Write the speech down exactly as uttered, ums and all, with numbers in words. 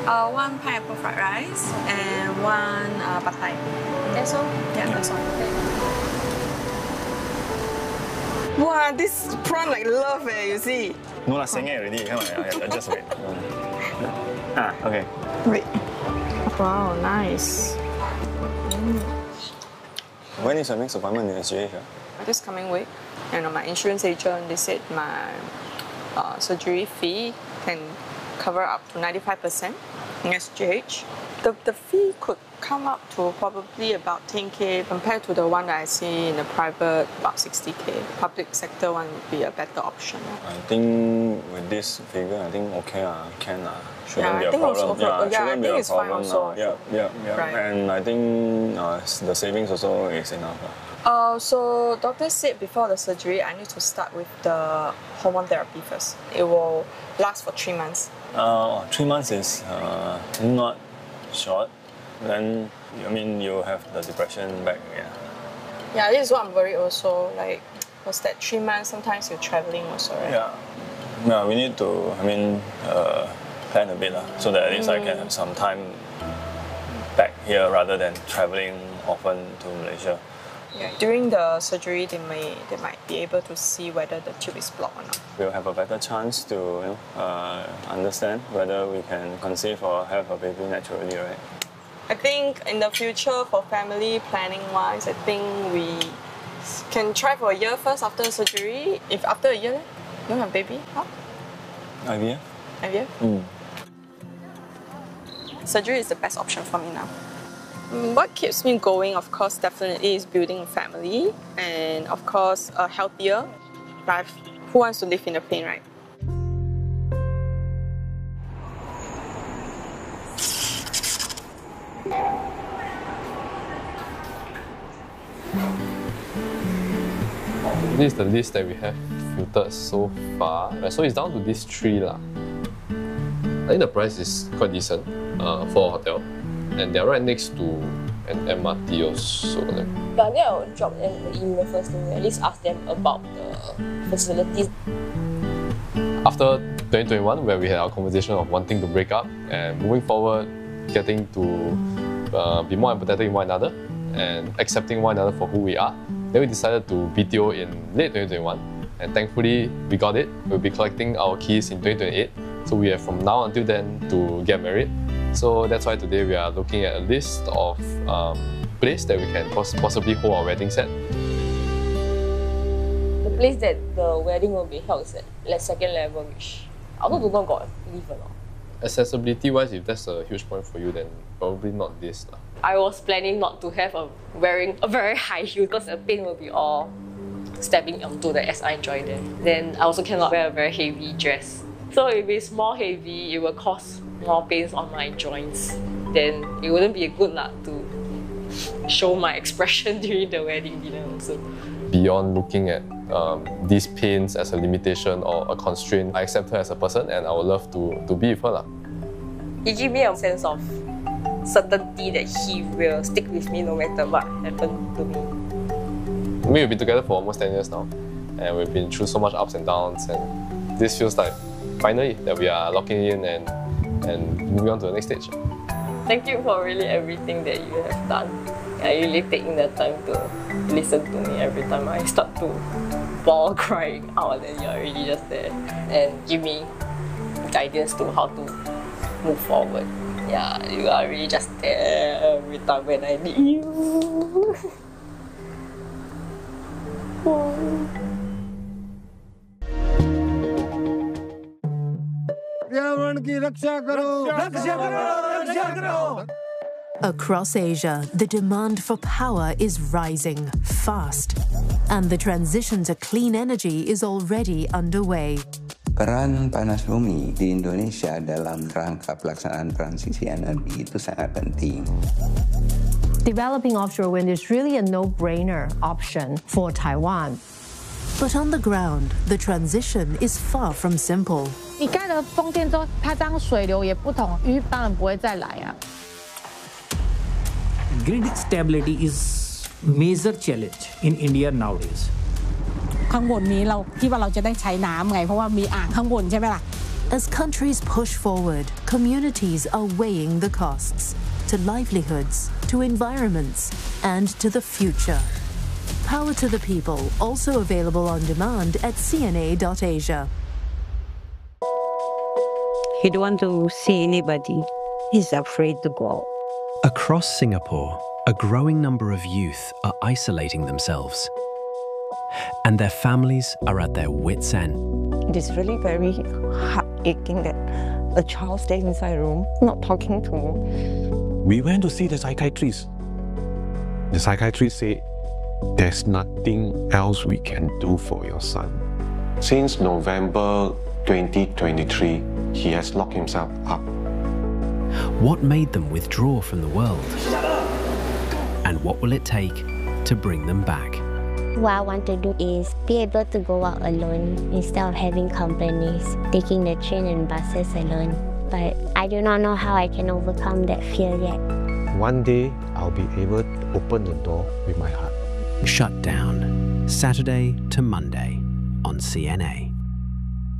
Uh, one pineapple fried rice and one uh, pad thai. That's all? Yeah, that's all. Okay. Wow, this prawn like love eh, you see. No, I'm saying it already. Come on, I, I just wait. Ah, okay. Wait. Wow, nice. Mm. When is your next appointment in S G H? This coming week, you know, my insurance agent, they said my uh, surgery fee can cover up to ninety-five percent in S G H. The, the fee could come up to probably about ten K compared to the one that I see in the private, about sixty K. Public sector one would be a better option. I think with this figure, I think okay, uh, can uh, shouldn't yeah, be I a think problem. Also, yeah, yeah, shouldn't I be think a it's fine problem. also. Uh, yeah, yeah, yeah. Right. And I think uh, the savings also is enough. Uh. Uh, so doctor said before the surgery, I need to start with the hormone therapy first. It will last for three months. Uh, three months is uh, not short. Then I mean you have the depression back. Yeah. Yeah, this is what I'm worried also. Like, was that three months? Sometimes you're traveling also, right? Yeah. Yeah, we need to. I mean, uh, plan a bit lah, so that at least mm. I can have some time back here rather than traveling often to Malaysia. Yeah. During the surgery, they may they might be able to see whether the tube is blocked or not. We'll have a better chance to you know, uh, understand whether we can conceive or have a baby naturally, right? I think in the future, for family planning wise, I think we can try for a year first after surgery. If after a year, you don't have baby, how? I V F. I V F. Mm. Surgery is the best option for me now. What keeps me going, of course, definitely is building a family and, of course, a healthier life. Who wants to live in the pain, right? This is the list that we have filtered so far. So it's down to these three lah. I think the price is quite decent uh, for a hotel. And they're right next to an M R T also. But I think I'll drop them an email first to at least ask them about the facilities. After twenty twenty-one, where we had our conversation of wanting to break up and moving forward, getting to uh, be more empathetic with one another and accepting one another for who we are, then we decided to B T O in late twenty twenty-one. And thankfully, we got it. We'll be collecting our keys in twenty twenty-eight. So we have from now until then to get married. So that's why today we are looking at a list of um, places that we can poss possibly hold our weddings at. The place that the wedding will be held is at like second level, which I also don't know got lift or not. Accessibility-wise, if that's a huge point for you, then probably not this lah. I was planning not to have a wearing a very high heel because the pain will be all stepping onto the S I joint there. Then I also cannot wear a very heavy dress. So if it's more heavy, it will cause more pains on my joints. Then it wouldn't be good lah to show my expression during the wedding dinner also. Beyond looking at um, these pains as a limitation or a constraint, I accept her as a person and I would love to, to be with her lah. He gave me a sense of certainty that he will stick with me no matter what happened to me. We've been together for almost ten years now and we've been through so much ups and downs, and this feels like finally that we are locking in and, and moving on to the next stage. Thank you for really everything that you have done. Yeah, you really taking the time to listen to me every time I start to bawl crying out, and you're really just there and give me guidance to how to move forward. Yeah, you are really just there every time when I need you. Across Asia, the demand for power is rising fast, and the transition to clean energy is already underway. Peran panas bumi di Indonesia dalam rangka pelaksanaan transisi energi itu sangat penting. Developing offshore wind is really a no-brainer option for Taiwan. But on the ground, the transition is far from simple. 你盖了风电之后，它这样水流也不同，鱼当然不会再来啊。 Grid stability is major challenge in India nowadays. ข้างบนนี้เราที่ว่าเราจะได้ใช้น้ำไงเพราะว่ามีอ่างข้างบนใช่ไหมล่ะ As countries push forward, communities are weighing the costs to livelihoods, to environments, and to the future. Power to the People, also available on demand at c n a dot asia. He don't want to see anybody. He's afraid to go out. Across Singapore, a growing number of youth are isolating themselves, and their families are at their wits' end. It is really very heart-aching that a child stays inside a room, not talking to me. We went to see the psychiatrist. The psychiatrist said, there's nothing else we can do for your son. Since November twenty twenty-three, he has locked himself up. What made them withdraw from the world? And what will it take to bring them back? What I want to do is be able to go out alone instead of having companies, taking the train and buses alone. But I do not know how I can overcome that fear yet. One day, I'll be able to open the door with my heart. Shut Down, Saturday to Monday on C N A.